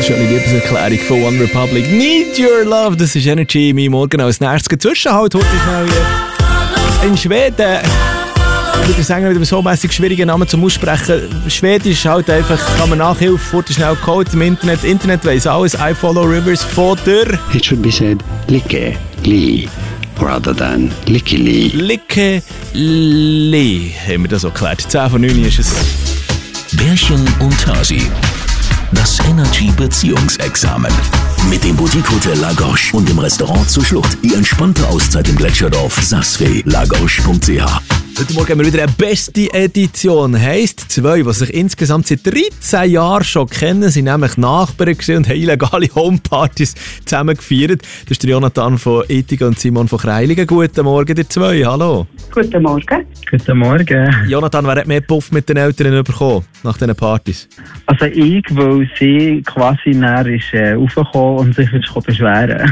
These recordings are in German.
wunderschöne Liebeserklärung von One Republic. Need Your Love, das ist Energy in meinem Morgen. Als nächstes Zwischenhalt heute schnell hier in Schweden. Ich würde sagen, mit einem so mässig schwierigen Namen zum Aussprechen. Schwedisch halt einfach, kann man Nachhilfe, wurde schnell geholt im Internet. Internet weiss alles. I Follow Rivers von der... It should be said, Like Lee, rather than Licky Lee. Licky Lee, haben wir das so geklärt. 10 von 9 ist es. Bärchen und Hasi. Das Energy-Beziehungsexamen. Mit dem Boutique-Hotel Lagos und dem Restaurant zur Schlucht. Die entspannte Auszeit im Gletscherdorf. sasfee-lagos.ch. Heute Morgen haben wir wieder eine beste Edition. Heisst 2, die sich insgesamt seit 13 Jahren schon kennen, sind nämlich Nachbarn und haben illegale Homepartys zusammen gefeiert. Das ist der Jonathan von Etiga und Simon von Kreiligen. Guten Morgen, ihr zwei. Hallo. Guten Morgen. Guten Morgen. Jonathan, wer hat mehr Puff mit den Eltern bekommen nach diesen Partys? Also ich, weil sie quasi näher ist raufgekommen und sich jetzt beschweren.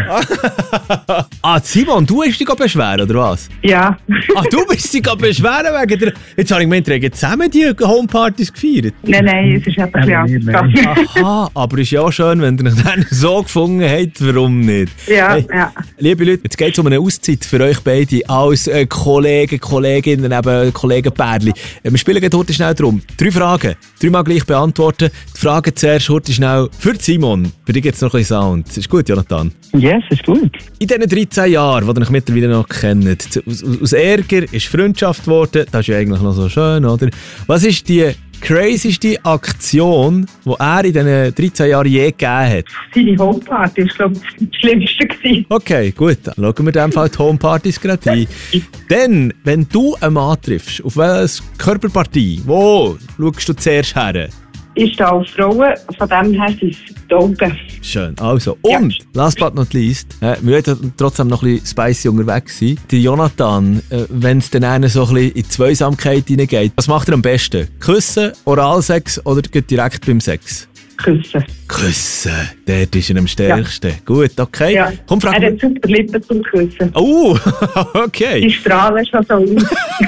Simon, du hast dich beschweren, oder was? Ja. Du bist dich beschweren wegen der... Jetzt habe ich gemeint, ihr habt zusammen die Homepartys gefeiert. Nein, es ist einfach Aha, aber es ist ja auch schön, wenn ihr euch dann so gefunden habt, warum nicht? Ja, hey, ja. Liebe Leute, jetzt geht es um eine Auszeit für euch beide als Kollegen, Kolleginnen, eben Kollegenpärchen. Wir spielen heute schnell drum. 3 Fragen, 3-mal gleich beantworten. Die Frage zuerst heute schnell für Simon. Für dich jetzt noch ein bisschen Sound. Ist gut, Jonathan? Yes, ist gut. In diesen 13 Jahren, die ihr euch mittlerweile noch kennt, aus Ärger ist Freundschaft geworden. Das ist ja eigentlich noch so schön, oder? Was ist die crazyste Aktion, die er in diesen 13 Jahren je gegeben hat? Seine Homeparty war, glaube ich, das Schlimmste gewesen. Okay, gut. Dann schauen wir in diesem Fall die Homepartys gerade ein. Denn, wenn du einen Mann triffst, auf welche Körperpartie, wo schaust du zuerst her? Ich stehe auf Frauen, von dem her sind es die Augen. Schön. Also, und, last but not least, wir wollen trotzdem noch ein bisschen spicy unterwegs sein. Der Jonathan, wenn es dann einer so ein bisschen in die Zweisamkeit hineingeht, was macht er am besten? Küssen, Oralsex oder geht direkt beim Sex? Küssen. Küssen, dort ist er am stärksten. Ja. Gut, okay. Ja. Komm, frag er hat super Lippen zum Küssen. Oh, okay. Die strahlen schon so aus.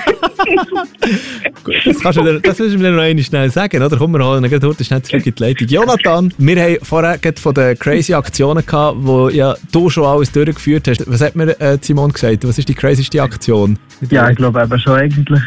Gut, das müssen wir noch einmal schnell sagen, oder? Komm, wir holen ihn heute schnell zurück in die Leitung. Jonathan, wir haben vorher von den crazy Aktionen gehabt, die ja du schon alles durchgeführt hast. Was hat mir Simon gesagt? Was ist die crazyste Aktion? Ja, ich glaube eben schon eigentlich